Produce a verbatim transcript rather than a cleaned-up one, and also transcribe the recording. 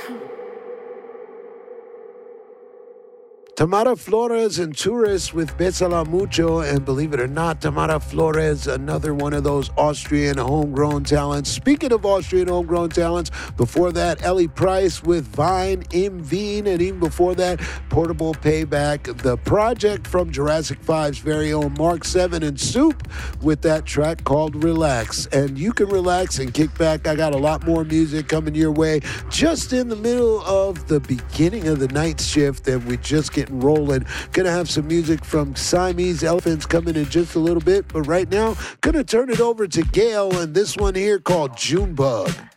Tamara Flores and Tourist with Besala Mucho, and believe it or not, Tamara Flores, another one of those Austrian homegrown talents. Speaking of Austrian homegrown talents, before that, Ellie Price with Vine, Im Veen, and even before that, Portable Payback, the project from Jurassic five's very own Mark seven and Soup with that track called Relax. And you can relax and kick back. I got a lot more music coming your way just in the middle of the beginning of the night shift, and we just get rolling. Gonna have some music from Siamese Elephants coming in just a little bit, but right now, gonna turn it over to Gail and this one here called Junebug.